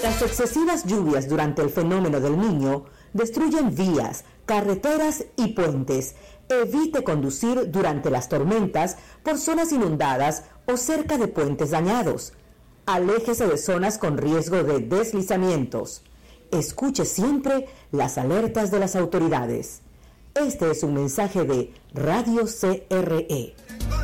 Las excesivas lluvias durante el fenómeno del Niño destruyen vías, carreteras y puentes. Evite conducir durante las tormentas por zonas inundadas o cerca de puentes dañados. Aléjese de zonas con riesgo de deslizamientos. Escuche siempre las alertas de las autoridades. Este es un mensaje de Radio CRE.